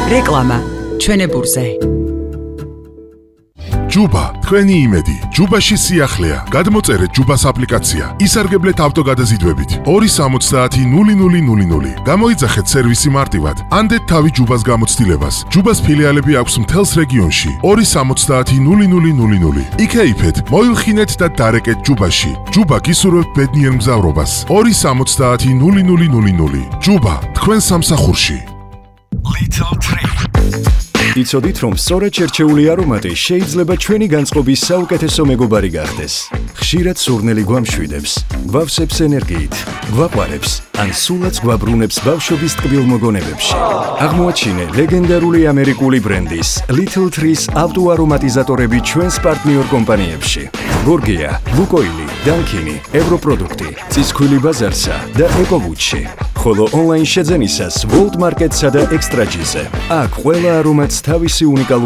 რეკლამა ჩვენებურზე. ჯუბა, თქვენი იმედი. ჯუბაში სიახლეა. გადმოწერეთ ჯუბას აპლიკაცია. ისარგებლეთ ავტოგადაზიდვებით. 270-0000. გამოიძახეთ სერვისი მარტივად. ანდეთ თავი ჯუბას გამოცდილებას. ჯუბას ფილიალები აქვს მთელს რეგიონში. 270-0000. იქეიფეთ, მოილხინეთ და დარეკეთ ჯუბაში. ჯუბა გისურვებთ ბედნიერ მგზავრობას. 270-0000. ჯუბა, თქვენ სამსახურში. Little Tree. იცოდით, რომ სწორად შერჩეული არომატი შეიძლება ჩვენი განწყობის საუკეთესო მეგობარი გახდეს. ხშირად სურნელი გვამშვიდებს, გვავსებს ენერგიით, გვაყვარებს, ან სულაც გვაბრუნებს ბავშვობის ტკბილ მოგონებებში. აღმოაჩინე ლეგენდარული ამერიკული ბრენდის Little Trees ავტოარომატიზატორები ჩვენს პარტნიორ კომპანიებში. გორგია, ლუკოილი, დანკინი, ევროპროდუქტი, ცისქვილი ბაზარსა და ეკოვუჩი. ხოლო ონლაინ შეძენისას World Market-სა და Extra-G-ზე. აქ ყველა არომატს თავისი უნიკალური